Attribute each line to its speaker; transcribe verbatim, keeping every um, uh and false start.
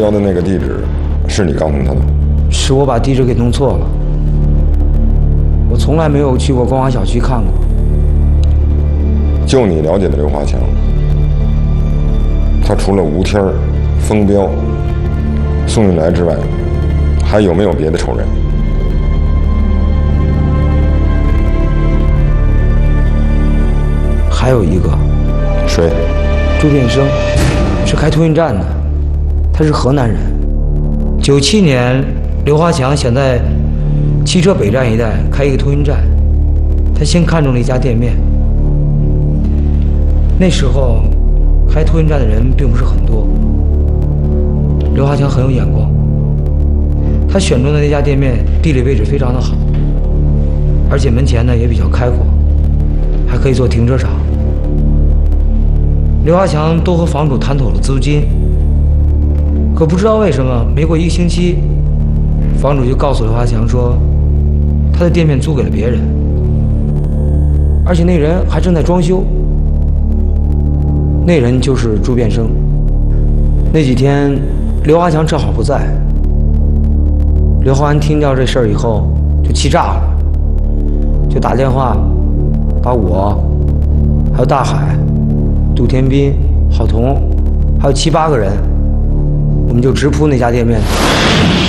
Speaker 1: 标的那个地址，是你告诉他的？
Speaker 2: 是我把地址给弄错了。我从来没有去过光华小区看过。
Speaker 1: 就你了解的刘华强，他除了吴天、封彪、宋运来之外，还有没有别的仇人？
Speaker 2: 还有一个。
Speaker 1: 谁？
Speaker 2: 朱变生，是开托运站的，他是河南人。九七年，刘华强想在汽车北站一带开一个托运站，他先看中了一家店面。那时候，开托运站的人并不是很多。刘华强很有眼光，他选中的那家店面地理位置非常的好，而且门前呢也比较开阔，还可以做停车场。刘华强都和房主谈妥了租金，可不知道为什么，没过一个星期，房主就告诉刘华强说，他的店面租给了别人，而且那人还正在装修。那人就是朱变生。那几天，刘华强正好不在。刘华安听到这事儿以后，就气炸了，就打电话把我，还有大海、杜天斌、郝彤，还有七八个人，我们就直扑那家店面。